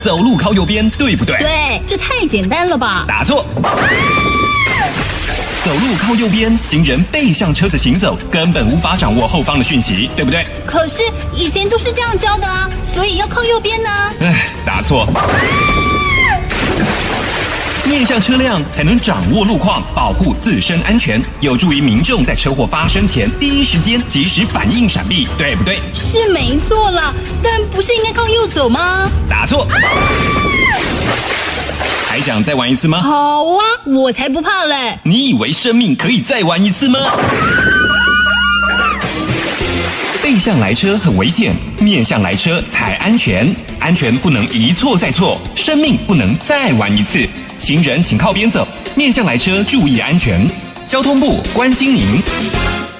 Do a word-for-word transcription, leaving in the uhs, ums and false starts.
走路靠右边，对不对？ 对，这太简单了吧？ 答错。走路靠右边，行人背向车子行走，根本无法掌握后方的讯息，对不对？ 可是以前都是这样教的啊，所以要靠右边呢。 唉，答错。面向车辆才能掌握路况，保护自身安全，有助于民众在车祸发生前第一时间及时反应闪避，对不对？ 是没错啦，但不是应该靠右走吗？ 答错。还想再玩一次吗？ 好啊，我才不怕嘞！ 你以为生命可以再玩一次吗？背向来车很危险，面向来车才安全。安全不能一错再错，生命不能再玩一次。行人请靠边走，面向来车注意安全。交通部关心您。